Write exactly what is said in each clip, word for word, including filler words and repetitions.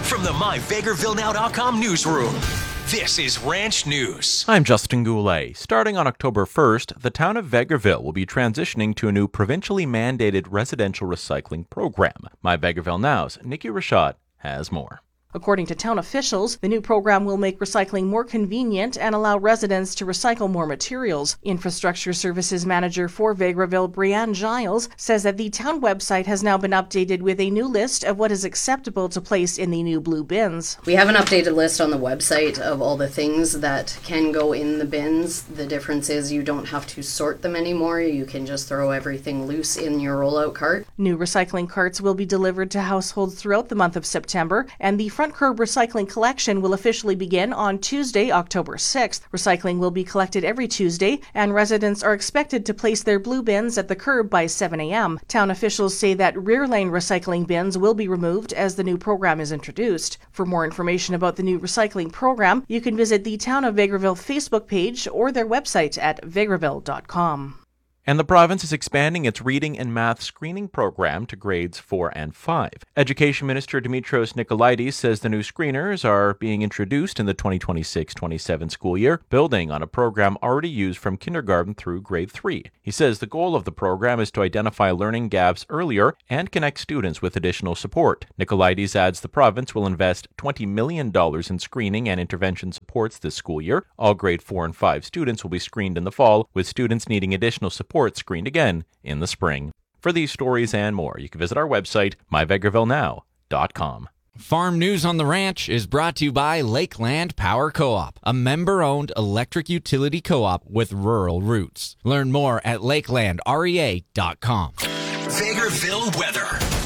From the my vegreville now dot com newsroom, this is Ranch News. I'm Justin Goulet. Starting on October first, the town of Vegreville will be transitioning to a new provincially mandated residential recycling program. My Vegreville Now's Nikki Rashad has more. According to town officials, the new program will make recycling more convenient and allow residents to recycle more materials. Infrastructure Services Manager for Vegreville, Brianne Giles, says that the town website has now been updated with a new list of what is acceptable to place in the new blue bins. We have an updated list on the website of all the things that can go in the bins. The difference is you don't have to sort them anymore. You can just throw everything loose in your rollout cart. New recycling carts will be delivered to households throughout the month of September, and the Front Curb Recycling Collection will officially begin on Tuesday, October sixth. Recycling will be collected every Tuesday, and residents are expected to place their blue bins at the curb by seven a.m. Town officials say that rear lane recycling bins will be removed as the new program is introduced. For more information about the new recycling program, you can visit the Town of Vegreville Facebook page or their website at vegreville dot com. And the province is expanding its reading and math screening program to grades four and five. Education Minister Dimitrios Nicolaides says the new screeners are being introduced in the twenty twenty-six twenty-seven school year, building on a program already used from kindergarten through grade three. He says the goal of the program is to identify learning gaps earlier and connect students with additional support. Nicolaides adds the province will invest twenty million dollars in screening and intervention supports this school year. All grade four and five students will be screened in the fall, with students needing additional support screened again in the spring. For these stories and more, you can visit our website, my vegreville now dot com. Farm News on the Ranch is brought to you by Lakeland Power Co-op, a member-owned electric utility co-op with rural roots. Learn more at lakeland rea dot com. Vegreville weather.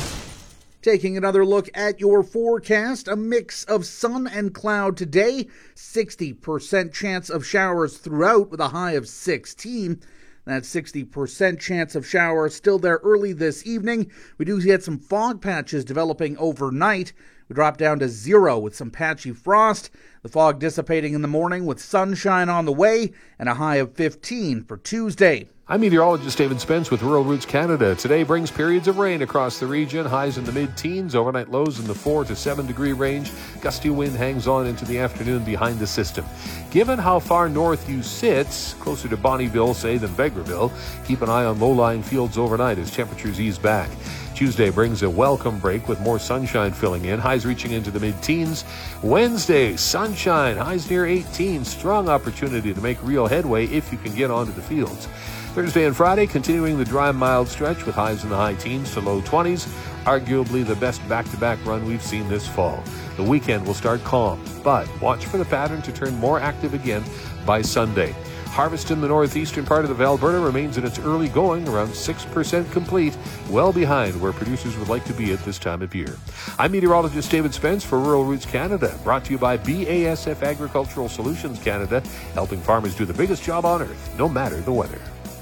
Taking another look at your forecast, a mix of sun and cloud today, sixty percent chance of showers throughout with a high of sixteen. That sixty percent chance of showers still there early this evening. We do get some fog patches developing overnight. We drop down to zero with some patchy frost. The fog dissipating in the morning with sunshine on the way and a high of fifteen for Tuesday. I'm meteorologist David Spence with Rural Roots Canada. Today brings periods of rain across the region, highs in the mid-teens, overnight lows in the four to seven degree range. Gusty wind hangs on into the afternoon behind the system. Given how far north you sit, closer to Bonnyville, say, than Vegreville, keep an eye on low-lying fields overnight as temperatures ease back. Tuesday brings a welcome break with more sunshine filling in, highs reaching into the mid-teens. Wednesday, sunshine, highs near eighteen. Strong opportunity to make real headway if you can get onto the fields. Thursday and Friday, continuing the dry, mild stretch with highs in the high teens to low twenties. Arguably the best back-to-back run we've seen this fall. The weekend will start calm, but watch for the pattern to turn more active again by Sunday. Harvest in the northeastern part of Alberta remains in its early going, around six percent complete, well behind where producers would like to be at this time of year. I'm meteorologist David Spence for Rural Roots Canada, brought to you by B A S F Agricultural Solutions Canada, helping farmers do the biggest job on earth, no matter the weather.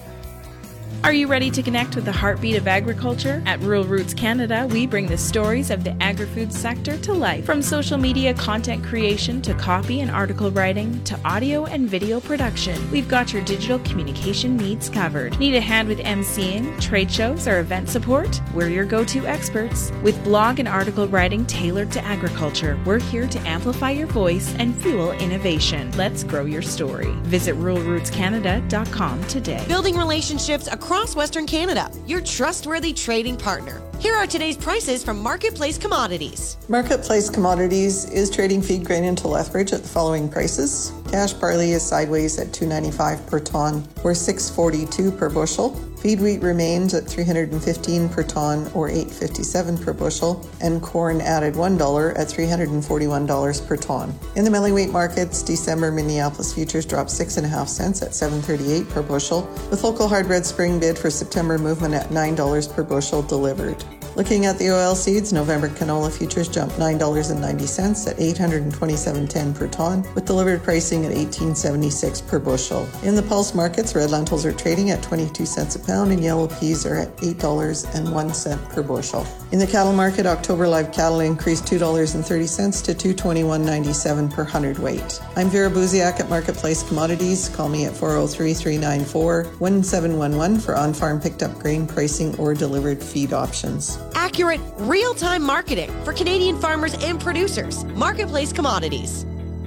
Are you ready to connect with the heartbeat of agriculture? At Rural Roots Canada, we bring the stories of the agri-food sector to life. From social media content creation to copy and article writing to audio and video production, we've got your digital communication needs covered. Need a hand with emceeing, trade shows, or event support? We're your go-to experts. With blog and article writing tailored to agriculture, we're here to amplify your voice and fuel innovation. Let's grow your story. Visit rural roots canada dot com today. Building relationships across Across Western Canada, your trustworthy trading partner. Here are today's prices from Marketplace Commodities. Marketplace Commodities is trading feed grain into Lethbridge at the following prices. Cash barley is sideways at two ninety-five per ton, or six forty-two per bushel. Feed wheat remains at three hundred fifteen per ton, or eight fifty-seven per bushel, and corn added one dollar at three hundred forty-one dollars per ton. In the milling wheat markets, December Minneapolis futures dropped six and a half cents at seven thirty-eight per bushel, with local hard red spring bid for September movement at nine dollars per bushel delivered. Looking at the oil seeds, November canola futures jumped nine dollars and ninety cents at eight hundred twenty-seven ten per ton, with delivered pricing at eighteen seventy-six per bushel. In the pulse markets, red lentils are trading at twenty-two cents a pound and yellow peas are at eight dollars and one cent per bushel. In the cattle market, October live cattle increased two dollars and thirty cents to two twenty-one ninety-seven per hundredweight. I'm Vera Buziak at Marketplace Commodities. Call me at four oh three, three nine four, one seven one one for on-farm picked up grain pricing or delivered feed options. accurate, real-time marketing for Canadian farmers and producers. Marketplace Commodities.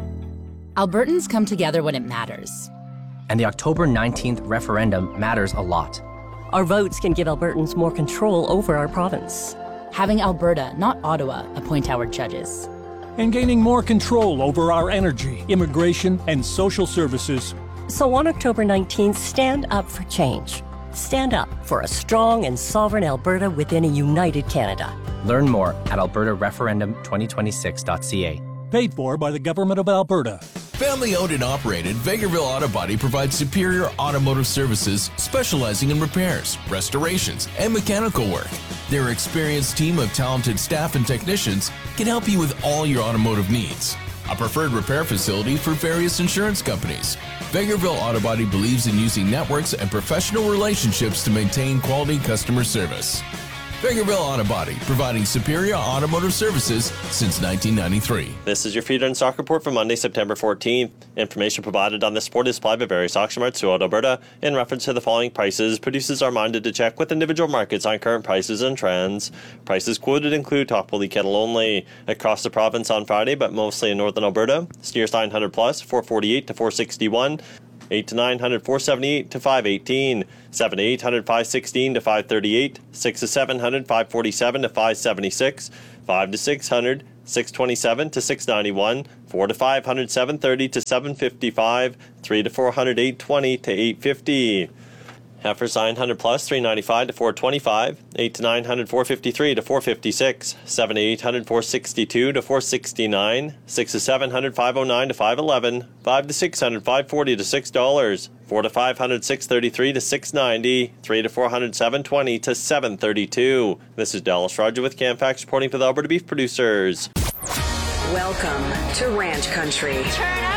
Albertans come together when it matters. And the October nineteenth referendum matters a lot. Our votes can give Albertans more control over our province. Having Alberta, not Ottawa, appoint our judges. And gaining more control over our energy, immigration, and social services. So on October nineteenth, stand up for change. Stand up for a strong and sovereign Alberta within a united Canada. Learn more at alberta referendum twenty twenty-six dot c a. Paid for by the Government of Alberta. Family owned and operated, Vegreville Auto Body provides superior automotive services specializing in repairs, restorations, and mechanical work. Their experienced team of talented staff and technicians can help you with all your automotive needs. A preferred repair facility for various insurance companies. Vegreville Auto Body believes in using networks and professional relationships to maintain quality customer service. Vegreville Auto Body, providing superior automotive services since nineteen ninety-three. This is your feeder and stock report for Monday, September fourteenth. Information provided on this report is supplied by various auction marts throughout Alberta. In reference to the following prices, producers are minded to check with individual markets on current prices and trends. Prices quoted include top bully kettle only across the province on Friday, but mostly in northern Alberta. Steers nine hundred plus, four forty-eight to four sixty-one. eight to nine hundred, four seventy-eight to five eighteen, seven to eight hundred, five sixteen to five thirty-eight, six to seven hundred, five forty-seven to five seventy-six, five to six hundred, six twenty-seven to six ninety-one, four to five hundred, seven thirty to seven fifty-five, three to four hundred, eight twenty to eight fifty. Heifers nine hundred plus, three ninety-five to four twenty-five, eight to nine hundred, four fifty-three to four fifty-six, seven to eight hundred, four sixty-two to four sixty-nine, six to seven hundred, five oh nine to five eleven, five to six hundred, five forty to six dollars, four to five hundred, six thirty-three to six ninety, three to four hundred, seven twenty to seven thirty-two. This is Dallas Roger with Canfax reporting for the Alberta Beef Producers. Welcome to Ranch Country.